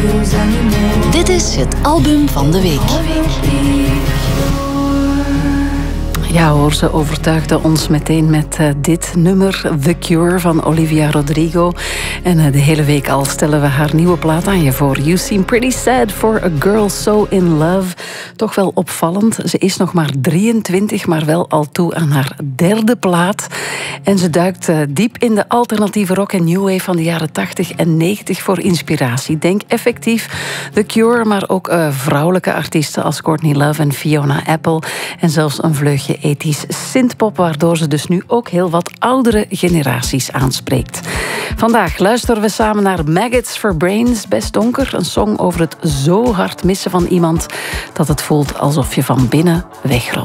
Dit is het album van de week. Ja hoor, ze overtuigde ons meteen met dit nummer, The Cure van Olivia Rodrigo. En de hele week al stellen we haar nieuwe plaat aan je voor. You Seem Pretty Sad for a Girl So In Love. Toch wel opvallend. Ze is nog maar 23, maar wel al toe aan haar derde plaat. En ze duikt diep in de alternatieve rock en new wave van de jaren 80 en 90 voor inspiratie. Denk effectief The Cure, maar ook vrouwelijke artiesten als Courtney Love en Fiona Apple. En zelfs een vleugje ethisch synthpop, waardoor ze dus nu ook heel wat oudere generaties aanspreekt. Vandaag luisteren we samen naar Maggots for Brains, Best Donker. Een song over het zo hard missen van iemand dat het voelt alsof je van binnen wegrot.